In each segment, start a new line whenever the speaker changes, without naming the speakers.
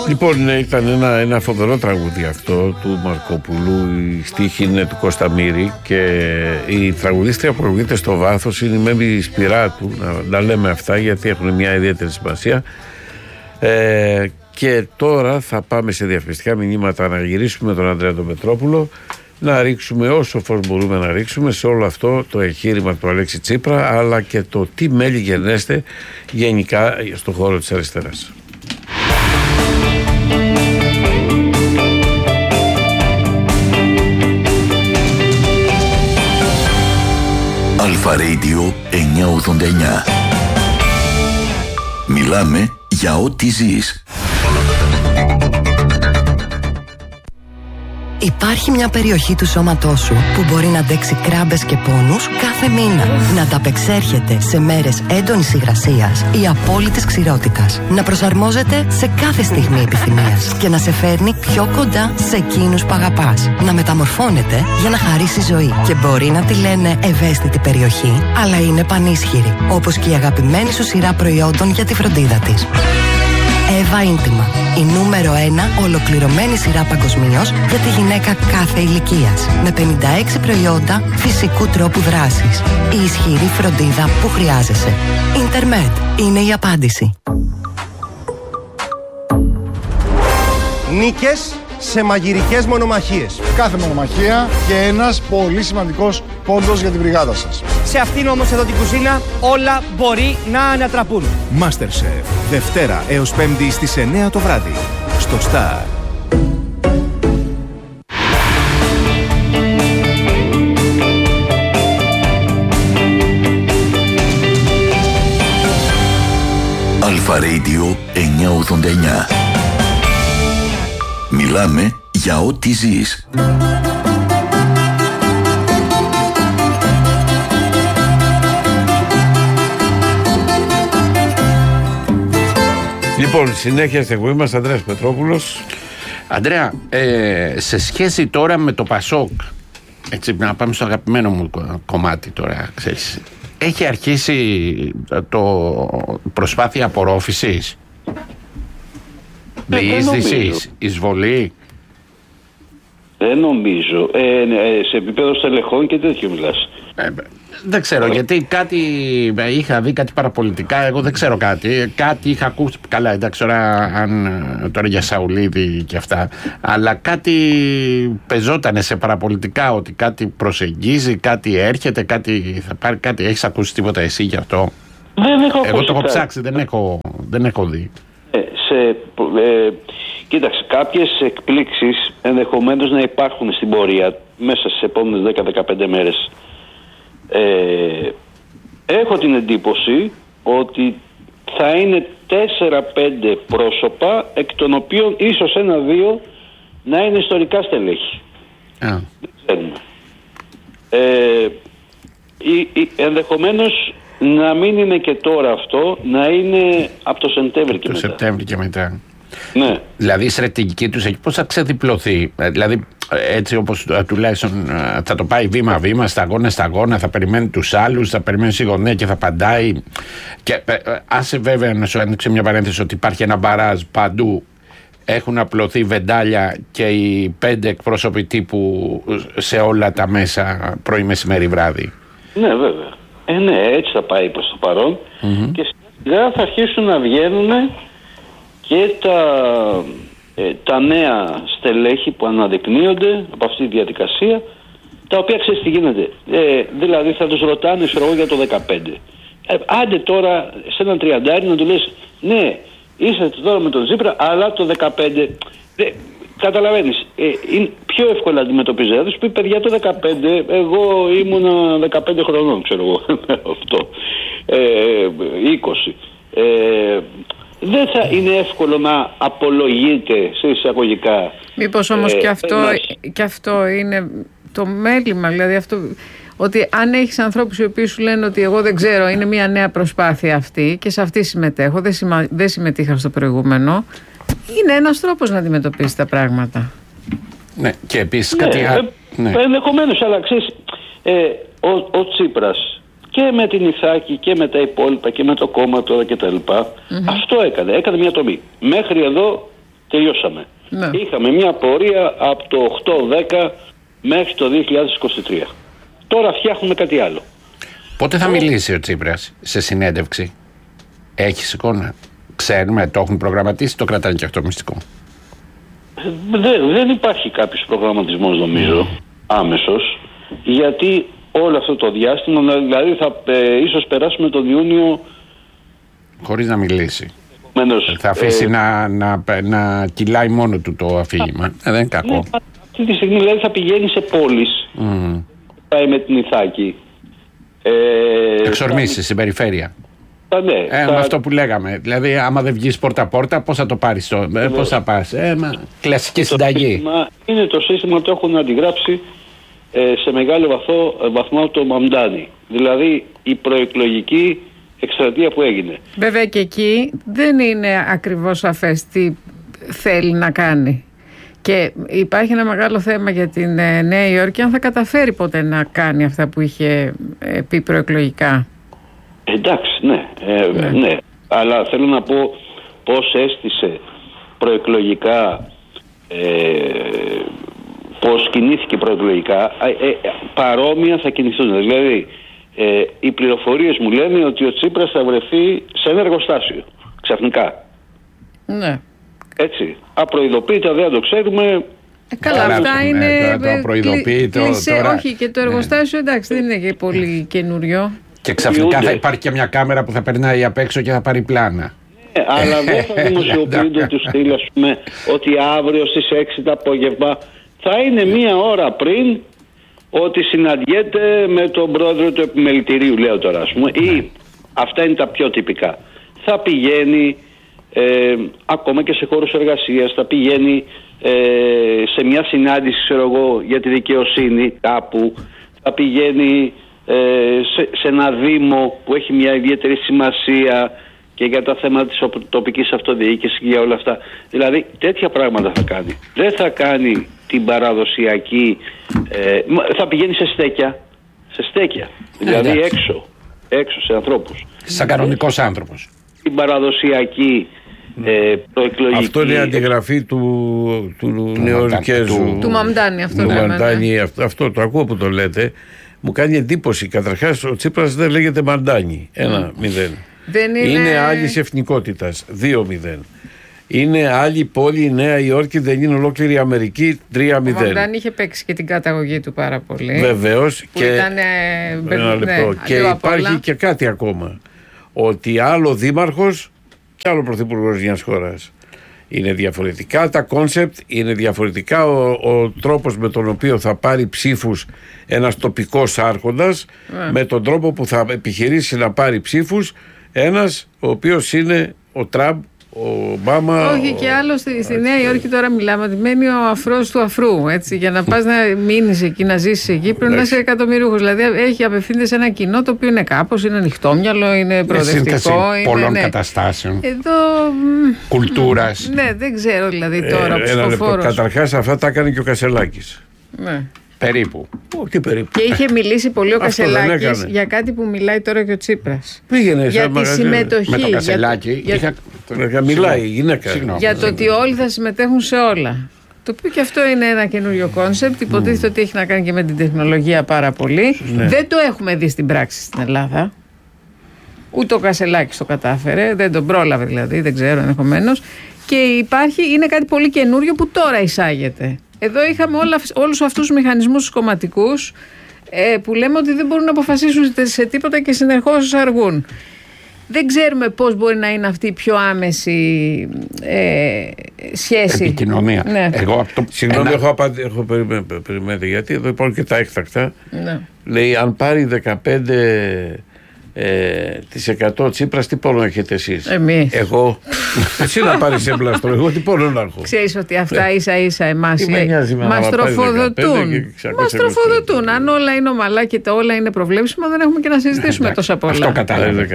Λοιπόν, ήταν ένα φοβερό τραγούδι αυτό του Μαρκόπουλου. Η στίχη είναι του Κώστα Μύρη και η τραγουδίστρια προηγείται στο βάθος. Είναι η Μέμη Σπυρά του, να λέμε αυτά γιατί έχουν μια ιδιαίτερη σημασία. Και τώρα θα πάμε σε διαφημιστικά μηνύματα, να γυρίσουμε με τον Ανδρέα τον Πετρόπουλο, να ρίξουμε όσο φως μπορούμε να ρίξουμε σε όλο αυτό το εγχείρημα του Αλέξη Τσίπρα, αλλά και το τι μέλη γενέστε γενικά στον χώρο της αριστεράς.
Αλφα Radio 989. Μιλάμε για ό,τι ζεις.
Υπάρχει μια περιοχή του σώματός σου που μπορεί να αντέξει κράμπες και πόνους κάθε μήνα. Να τα απεξέρχεται σε μέρες έντονης υγρασίας ή απόλυτης ξηρότητας. Να προσαρμόζεται σε κάθε στιγμή επιθυμίας και να σε φέρνει πιο κοντά σε εκείνους που αγαπάς. Να μεταμορφώνεται για να χαρίσει ζωή. Και μπορεί να τη λένε ευαίσθητη περιοχή, αλλά είναι πανίσχυρη. Όπως και η αγαπημένη σου σειρά προϊόντων για τη φροντίδα της. Εύα Ίντιμα. Η νούμερο 1 ολοκληρωμένη σειρά παγκοσμίως για τη γυναίκα κάθε ηλικίας. Με 56 προϊόντα φυσικού τρόπου δράσης. Η ισχυρή φροντίδα που χρειάζεσαι. Ιντερμετ είναι η απάντηση.
Νίκες σε μαγειρικές μονομαχίες.
Κάθε μονομαχία και ένας πολύ σημαντικός πόντος για την μπριγάδα σας.
Σε αυτήν όμως εδώ την κουζίνα όλα μπορεί να ανατραπούν.
MasterChef. Δευτέρα έως Πέμπτη στις 9 το βράδυ. Στο Star.
Αλφα Radio 989. Μιλάμε για ό,τι ζεις.
Λοιπόν, συνέχεια στην εκπομπή μας, Ανδρέας Πετρόπουλος.
Αντρέα, σε σχέση τώρα με το Πασόκ, έτσι να πάμε στο αγαπημένο μου κομμάτι τώρα, ξέρεις, έχει αρχίσει το προσπάθεια απορρόφησης, διείσδυσης, εισβολή.
Δεν νομίζω. Σε επίπεδο στελεχών και τέτοιο μιλάς.
Δεν ξέρω, γιατί κάτι είχα δει, κάτι παραπολιτικά, εγώ δεν ξέρω κάτι είχα ακούσει, καλά εντάξει τώρα για Σαουλίδη και αυτά, αλλά κάτι πεζότανε σε παραπολιτικά ότι κάτι προσεγγίζει, κάτι έρχεται, κάτι θα πάρει, κάτι. Έχεις ακούσει τίποτα εσύ γι' αυτό?
Δεν έχω ακούσει.
Εγώ το έχω ψάξει, δεν έχω δει.
Κοίταξε, κάποιες εκπλήξεις ενδεχομένως να υπάρχουν στην πορεία μέσα στις επόμενες 10-15 μέρες. Έχω την εντύπωση ότι θα είναι 4-5 πρόσωπα, εκ των οποίων ίσως 1-2 να είναι ιστορικά στελέχη. Δεν ξέρουμε. Ενδεχομένως να μην είναι και τώρα αυτό, να είναι από το Σεπτέμβρη και μετά.
Το Σεπτέμβρη και μετά.
Ναι.
Δηλαδή η στρατηγική τους εκεί πώς θα ξεδιπλωθεί? Δηλαδή έτσι όπως τουλάχιστον θα το πάει βήμα-βήμα, σταγόνα, θα περιμένει τους άλλους, θα περιμένει σιγονέα και θα απαντάει. Και άσε βέβαια να σου ανοίξει μια παρένθεση ότι υπάρχει ένα μπαράζ παντού. Έχουν απλωθεί βεντάλια και οι 5 εκπρόσωποι τύπου σε όλα τα μέσα πρωί, μεσημέρι, βράδυ.
Ναι, βέβαια. Ναι, έτσι θα πάει προς το παρόν. Και σιγά θα αρχίσουν να βγαίνουν και τα νέα στελέχη που αναδεικνύονται από αυτή τη διαδικασία, τα οποία ξέρεις τι γίνεται. Δηλαδή θα τους ρωτάνε για το 15. Άντε τώρα σε έναν 30 να του λες ναι, είσαι τώρα με τον Τσίπρα, αλλά το 15 καταλαβαίνεις, είναι πιο εύκολα αντιμετωπίζεται. Θα σου πει παιδιά το 15 εγώ ήμουνα 15 χρονών, ξέρω εγώ αυτό, 20. Δεν θα είναι εύκολο να απολογείται σε εισαγωγικά.
Μήπως όμως και αυτό είναι το μέλημα, δηλαδή αυτό, ότι αν έχεις ανθρώπους οι οποίοι σου λένε ότι εγώ δεν ξέρω, είναι μια νέα προσπάθεια αυτή και σε αυτή συμμετέχω, δεν συμμετείχα στο προηγούμενο, είναι ένας τρόπος να αντιμετωπίσεις τα πράγματα.
Ναι, και επίσης κάτι άλλο.
Ενδεχομένως, αλλά ξέρεις, ο Τσίπρας και με την Ιθάκη και με τα υπόλοιπα και με το κόμμα τώρα και τα λοιπά, αυτό έκανε μια τομή. Μέχρι εδώ τελειώσαμε.
Ναι.
Είχαμε μια πορεία από το 8-10 μέχρι το 2023. Τώρα φτιάχνουμε κάτι άλλο.
Πότε θα μιλήσει ο Τσίπρας σε συνέντευξη? Έχεις εικόνα? Ξέρουμε, το έχουν προγραμματίσει, το κρατάνε και αυτό μυστικό?
Δεν υπάρχει κάποιος προγραμματισμός, νομίζω, άμεσος, γιατί όλο αυτό το διάστημα, δηλαδή ίσως περάσουμε τον Ιούνιο
χωρίς να μιλήσει.
Επομένως,
θα αφήσει να κυλάει μόνο του το αφήγημα. Δεν είναι κακό.
Ναι, αυτή τη στιγμή δηλαδή θα πηγαίνει σε πόλεις. Πάει με την Ιθάκη.
Εξορμήσεις στην περιφέρεια.
Ναι,
με αυτό που λέγαμε. Δηλαδή, άμα δεν βγεις πόρτα-πόρτα, πώς θα το πάρεις? Πώς θα πας? Κλασική συνταγή.
Είναι το σύστημα, το έχουν αντιγράψει σε μεγάλο βαθμό το Μαμντάνι. Δηλαδή, η προεκλογική εκστρατεία που έγινε.
Βέβαια και εκεί δεν είναι ακριβώς σαφές τι θέλει να κάνει. Και υπάρχει ένα μεγάλο θέμα για την Νέα Υόρκη, αν θα καταφέρει ποτέ να κάνει αυτά που είχε πει προεκλογικά.
Εντάξει, ναι. Αλλά θέλω να πω πώς έστησε προεκλογικά, πώς κινήθηκε προεκλογικά, παρόμοια θα κινηθούν. Δηλαδή, οι πληροφορίες μου λένε ότι ο Τσίπρας θα βρεθεί σε ένα εργοστάσιο, ξαφνικά.
Ναι.
Έτσι. Απροειδοποίητα, δεν το ξέρουμε.
Καλά, αυτά είναι
τώρα.
Όχι, και το εργοστάσιο, εντάξει, δεν είναι και πολύ καινούριο.
Και ξαφνικά θα υπάρχει και μια κάμερα που θα περνάει απ' έξω και θα πάρει πλάνα.
Αλλά δεν θα δημοσιοποιούνται του στυλ, ας πούμε, ότι αύριο στις 6 το απόγευμα θα είναι μία ώρα πριν ότι συναντιέται με τον πρόεδρο του επιμελητηρίου, λέω τώρα, ας πούμε, ή αυτά είναι τα πιο τυπικά. Θα πηγαίνει ακόμα και σε χώρους εργασίας, θα πηγαίνει σε μια συνάντηση, ξέρω εγώ, για τη δικαιοσύνη κάπου, θα πηγαίνει σε ένα δήμο που έχει μια ιδιαίτερη σημασία και για τα θέματα της τοπικής αυτοδιοίκησης και για όλα αυτά. Δηλαδή τέτοια πράγματα θα κάνει. Δεν θα κάνει την παραδοσιακή, θα πηγαίνει σε στέκια, δηλαδή έξω σε ανθρώπους.
Σαν κανονικός άνθρωπος.
Την παραδοσιακή προεκλογική.
Αυτό είναι η αντιγραφή του νεοορκέζου.
Του Μαμντάνι,
αυτό το ακούω που το λέτε. Μου κάνει εντύπωση. Καταρχάς, ο Τσίπρας δεν λέγεται Μαντάνι. 1-0. Είναι άλλης εθνικότητας. 2-0. Είναι άλλη πόλη, η Νέα Υόρκη, δεν είναι ολόκληρη Αμερική. 3-0.
Ο Μαμντάνι είχε παίξει και την καταγωγή του πάρα πολύ.
Βεβαίως.
Και ήταν.
Ένα λεπτό. Και υπάρχει και κάτι ακόμα. Ότι άλλο δήμαρχος και άλλο πρωθυπουργός μιας χώρας. Είναι διαφορετικά τα κόνσεπτ, είναι διαφορετικά ο τρόπος με τον οποίο θα πάρει ψήφους ένας τοπικός άρχοντας, με τον τρόπο που θα επιχειρήσει να πάρει ψήφους ένας ο οποίος είναι ο Τραμπ, ο Ομπάμα.
Όχι, και άλλο στη Νέα Υόρκη τώρα μιλάμε ότι μένει ο αφρός του αφρού. Έτσι, για να πας να μείνεις εκεί, να ζήσεις εκεί, πρέπει να είσαι εκατομμυρίουχος. Δηλαδή απευθύνεται σε ένα κοινό το οποίο είναι κάπως, είναι ανοιχτόμυαλο, είναι προοδευτικό.
Πολλών καταστάσεων.
Εδώ.
Κουλτούρας.
Ναι, δεν ξέρω δηλαδή τώρα.
Καταρχάς αυτά τα έκανε και ο Κασελάκης.
Ναι.
Περίπου.
Όχι περίπου.
Και είχε μιλήσει πολύ ο Κασελάκης για κάτι που μιλάει τώρα και ο Τσίπρας.
Πήγαινε
για τη συμμετοχή.
Με τον Κασελάκη.
Μιλάει η γυναίκα.
Για το ότι όλοι θα συμμετέχουν σε όλα. Το οποίο και αυτό είναι ένα καινούριο κόνσεπτ. Υποτίθεται ότι έχει να κάνει και με την τεχνολογία πάρα πολύ. Ναι. Δεν το έχουμε δει στην πράξη στην Ελλάδα. Ούτε ο Κασελάκης το κατάφερε. Δεν τον πρόλαβε δηλαδή. Δεν ξέρω ενδεχομένως. Και είναι κάτι πολύ καινούριο που τώρα εισάγεται. Εδώ είχαμε όλους αυτούς τους μηχανισμούς κομματικούς που λέμε ότι δεν μπορούν να αποφασίσουν σε τίποτα και συνεχώς αργούν. Δεν ξέρουμε πώς μπορεί να είναι αυτή η πιο άμεση σχέση.
Επικοινωνία.
Ναι.
Συγγνώμη, έχω περιμένετε, γιατί εδώ υπάρχουν και τα έκτακτα.
Ναι.
Λέει, αν πάρει 15% Τσίπρας, τι πόνο έχετε εσείς?
Εμείς.
Εγώ. Εσύ να πάρεις εμπλαστό, εγώ τι πόνο να έχω?
Ξέρεις ότι αυτά ίσα-ίσα εμάς μας τροφοδοτούν. Μας τροφοδοτούν. Αν όλα είναι ομαλά και όλα είναι προβλέψιμα, δεν έχουμε και να συζητήσουμε τόσα πολλά.
Αυτό κατάλαβα.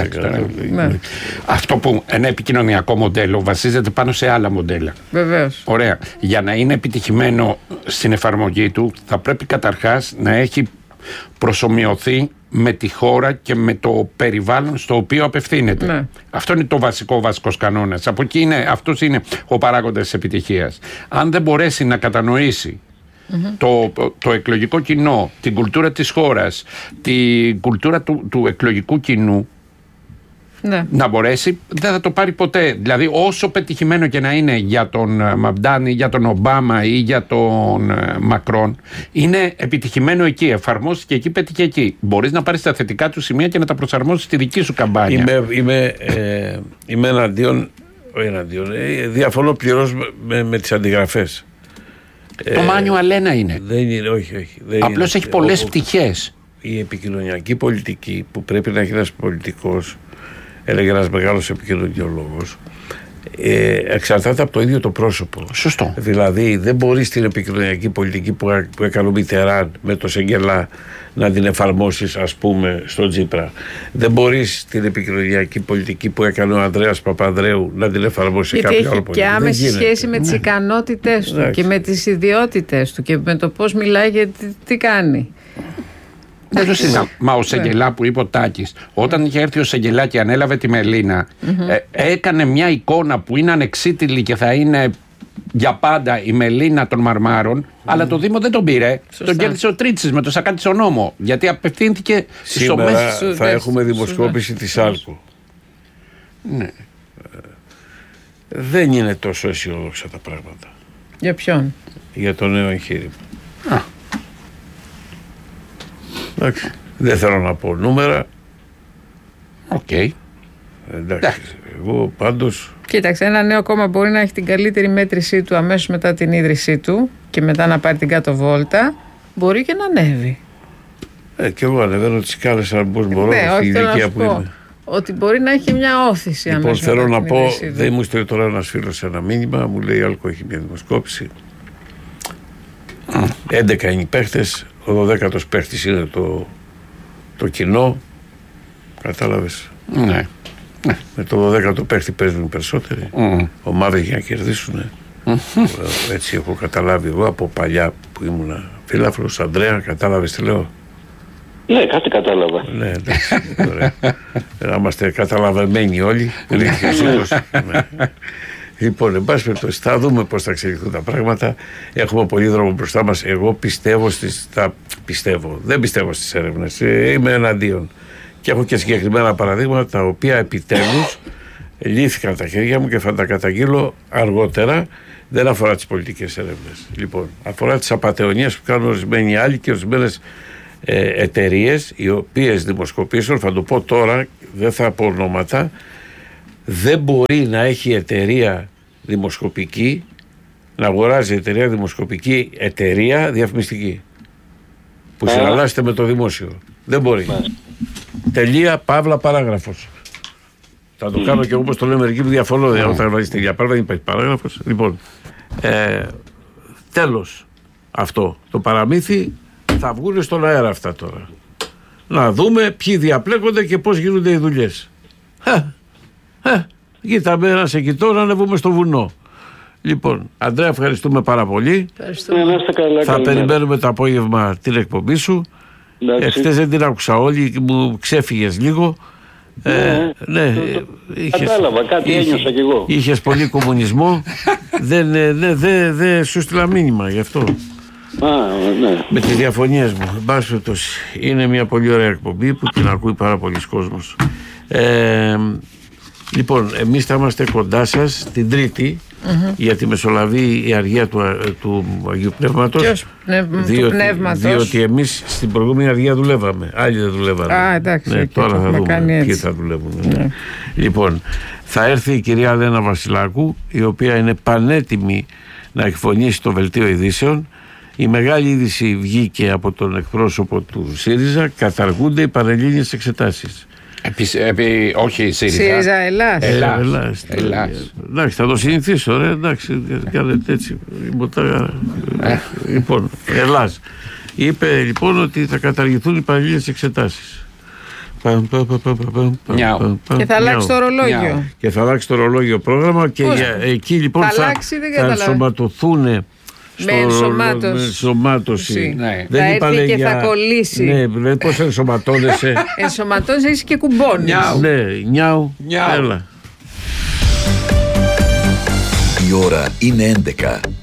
Αυτό που ένα επικοινωνιακό μοντέλο βασίζεται πάνω σε άλλα μοντέλα.
Βεβαίως.
Ωραία. Για να είναι επιτυχημένο στην εφαρμογή του, θα πρέπει καταρχάς να έχει προσομοιωθεί με τη χώρα και με το περιβάλλον στο οποίο απευθύνεται. Ναι. Αυτό είναι το βασικός κανόνας. Από εκεί αυτός είναι ο παράγοντας της επιτυχίας. Αν δεν μπορέσει να κατανοήσει το εκλογικό κοινό, την κουλτούρα της χώρας, την κουλτούρα του εκλογικού κοινού, να μπορέσει, δεν θα το πάρει ποτέ. Δηλαδή, όσο πετυχημένο και να είναι για τον Μαμντάνη, για τον Ομπάμα ή για τον Μακρόν, είναι επιτυχημένο εκεί. Εφαρμόστηκε εκεί, πέτυχε εκεί. Μπορείς να πάρεις τα θετικά του σημεία και να τα προσαρμόσεις στη δική σου καμπάνια.
Είμαι εναντίον. Διαφωνώ πληρώς με τις αντιγραφές.
Το Μάνιο Αλένα είναι.
Δεν είναι, όχι.
Απλώς έχει πολλές πτυχές.
Η επικοινωνιακή πολιτική που πρέπει να έχει ένας πολιτικός, έλεγε ένας μεγάλος επικοινωνιολόγος, εξαρτάται από το ίδιο το πρόσωπο.
Σωστό.
Δηλαδή δεν μπορείς την επικοινωνιακή πολιτική που έκανε ο Μιτεράν με το Σεγγελά να την εφαρμόσεις, ας πούμε, στον Τσίπρα. Δεν μπορείς την επικοινωνιακή πολιτική που έκανε ο Ανδρέας Παπανδρέου να την εφαρμόσεις σε κάποιο άλλο πολιτικό.
Και άμεση σχέση με τις ικανότητες του και με τις ιδιότητες του και με το πώς μιλάει και τι κάνει.
Δεν το συζητάμε. Μα ο Σεγγελά που είπε ο Τάκης, όταν είχε έρθει ο Σεγγελά και ανέλαβε τη Μελίνα, έκανε μια εικόνα που είναι ανεξίτηλη και θα είναι για πάντα η Μελίνα των Μαρμάρων, αλλά το Δήμο δεν τον πήρε. Τον κέρδισε ο Τρίτσης με το σακάτι στον νόμο. Γιατί απευθύνθηκε στο μέσο.
Θα έχουμε δημοσκόπηση της Άλκο.
Ναι.
Δεν είναι τόσο αισιόδοξα τα πράγματα.
Για ποιον?
Για το νέο εγχείρημα. Εντάξει. Δεν θέλω να πω νούμερα.
Οκ.
Εντάξει. Εγώ πάντως.
Κοίταξε, ένα νέο κόμμα μπορεί να έχει την καλύτερη μέτρησή του αμέσως μετά την ίδρυσή του και μετά να πάρει την κάτω βόλτα. Μπορεί και να ανέβει.
Και εγώ ανεβαίνω τις σκάλες αν μπορώ.
Ναι, όχι, θέλω να σου πω ότι μπορεί να έχει μια όθηση
λοιπόν,
αμέσως.
Λοιπόν, θέλω να πω, δεν μου στείλει τώρα ένας φίλος ένα μήνυμα, μου λέει: Άλκο έχει μια δημοσκόπηση. 11 είναι οι παίχτες, ο 12ος παίχτης είναι το κοινό. Κατάλαβες.
Ναι.
Με το 12ο παίχτη παίζουν οι περισσότεροι. Ομάδες για να κερδίσουν. Έτσι έχω καταλάβει εγώ από παλιά που ήμουν φίλαφρος. Ανδρέα, κατάλαβες τι λέω?
Ναι, κάτι κατάλαβα.
Ναι, εντάξει. Να είμαστε καταλαβημένοι όλοι. Λοιπόν, εν πάση περιπτώσει, θα δούμε πώς θα εξελιχθούν τα πράγματα. Έχουμε πολύ δρόμο μπροστά μας. Εγώ πιστεύω δεν πιστεύω στις έρευνες. Είμαι εναντίον. Και έχω και συγκεκριμένα παραδείγματα τα οποία επιτέλους λύθηκαν τα χέρια μου και θα τα καταγγείλω αργότερα. Δεν αφορά τις πολιτικές έρευνες. Λοιπόν, αφορά τις απατεωνίες που κάνουν ορισμένοι άλλοι και ορισμένες εταιρείες, οι οποίες δημοσκοπήσεων, θα το πω τώρα, δεν θα πω ονόματα. Δεν μπορεί να έχει εταιρεία δημοσκοπική, να αγοράζει εταιρεία δημοσκοπική, εταιρεία διαφημιστική που συναλλάσσεται με το δημόσιο. Δεν μπορεί. Τελεία, παύλα, παράγραφος. Θα το κάνω και εγώ όπως το λέω μερικοί που διαφωνώ. Όταν βάζεις τελεία, παύλα, δεν υπάρχει παράγραφος. Λοιπόν, τέλος αυτό. Το παραμύθι θα βγουν στον αέρα αυτά τώρα. Να δούμε ποιοι διαπλέκονται και πώς γίνονται οι δουλειές. Κοίταμε ένα σε κοιτώ να ανεβούμε στο βουνό. Λοιπόν, Ανδρέα, ευχαριστούμε πάρα πολύ. Θα περιμένουμε το απόγευμα την εκπομπή σου. Χθες δεν την άκουσα όλη, μου ξέφυγες λίγο. Ναι,
κατάλαβα, κάτι ένιωσα κι εγώ.
Είχες πολύ κομμουνισμό. Δεν σου στείλα μήνυμα γι' αυτό.
Ναι.
Με τις διαφωνίες μου. Εν πάση περιπτώσει, είναι μια πολύ ωραία εκπομπή που την ακούει πάρα πολλοί κόσμος. Λοιπόν, εμείς θα είμαστε κοντά σας την Τρίτη γιατί μεσολαβεί η αργία του Αγίου Πνεύματος. Διότι εμείς στην προηγούμενη αργία δουλεύαμε. Άλλοι δεν δουλεύαμε.
Εντάξει,
τώρα θα δούμε ποιοι θα δουλεύουν. Λοιπόν, θα έρθει η κυρία Λένα Βασιλάκου, η οποία είναι πανέτοιμη να εκφωνήσει το Βελτίο Ειδήσεων. Η μεγάλη είδηση βγήκε από τον εκπρόσωπο του ΣΥΡΙΖΑ. Καταργούνται οι πανελλήνιες εξετάσεις.
Όχι ΣΥΡΙΖΑ.
ΣΥΡΙΖΑ Ελλάς.
Εντάξει, θα το συνηθίσω, ρε. Εντάξει, κάνετε έτσι. Λοιπόν, Ελλάς. Είπε λοιπόν ότι θα καταργηθούν οι πανελλήνιες εξετάσεις.
Και θα αλλάξει το ορολόγιο.
Και θα αλλάξει το ορολόγιο πρόγραμμα και εκεί λοιπόν θα ενσωματωθούν
Με ενσωμάτωση.
Με ενσωμάτωση.
Ναι.
Θα έρθει και θα κολλήσει.
Ναι, πώς ενσωματώνεσαι.
Ενσωματώνεσαι και κουμπώνεις.
Ναι, νιάου. Έλα.
Η ώρα είναι 11.